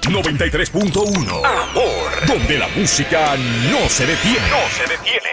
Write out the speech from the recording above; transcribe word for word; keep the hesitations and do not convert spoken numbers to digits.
noventa y tres punto uno. Amor, donde la música no se detiene. No se detiene.